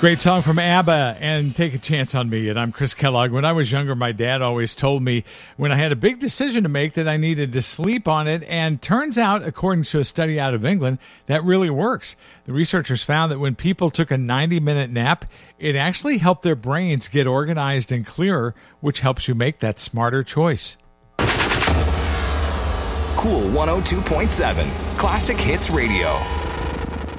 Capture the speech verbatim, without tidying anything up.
Great song from ABBA and Take a Chance on Me. And I'm Chris Kellogg. When I was younger, my dad always told me when I had a big decision to make that I needed to sleep on it. And turns out, according to a study out of England, that really works. The researchers found that when people took a ninety-minute nap, it actually helped their brains get organized and clearer, which helps you make that smarter choice. Cool one oh two point seven, Classic Hits Radio.